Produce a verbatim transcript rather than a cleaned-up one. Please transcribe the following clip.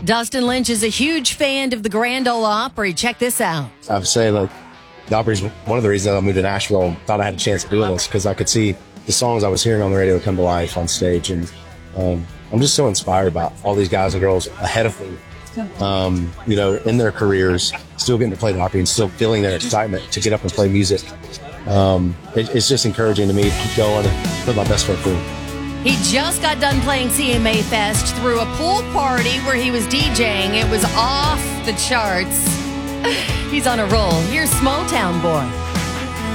Dustin Lynch is a huge fan of the Grand Ole Opry. Check this out. I would say, like, the Opry's one of the reasons I moved to Nashville and thought I had a chance of doing this, because I could see the songs I was hearing on the radio come to life on stage. And um, I'm just so inspired by all these guys and girls ahead of me, um, you know, in their careers, still getting to play the Opry and still feeling their excitement to get up and play music. Um, it, it's just encouraging to me to keep going and put my best foot forward. He just got done playing C M A Fest through a pool party where he was DJing. It was off the charts. He's on a roll. Here's Small Town Boy.